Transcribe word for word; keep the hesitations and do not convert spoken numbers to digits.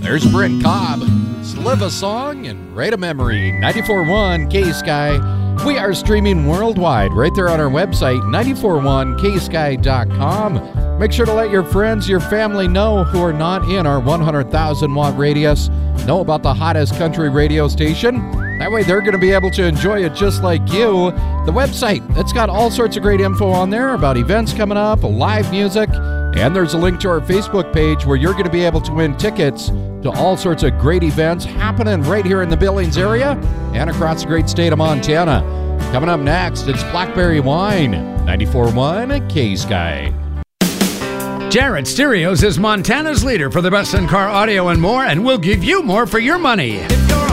There's Brent Cobb. Let's live a song and write a memory. ninety-four point one K-Sky. We are streaming worldwide right there on our website, nine four one K sky dot com. Make sure to let your friends, your family know who are not in our one hundred thousand watt radius know about the hottest country radio station. That way they're going to be able to enjoy it just like you. The website, it's got all sorts of great info on there about events coming up, live music, and there's a link to our Facebook page where you're going to be able to win tickets to all sorts of great events happening right here in the Billings area and across the great state of Montana. Coming up next, it's Blackberry Wine, ninety-four point one K-Sky. Jarrett Stereos is Montana's leader for the best in-car audio and more, and we'll give you more for your money.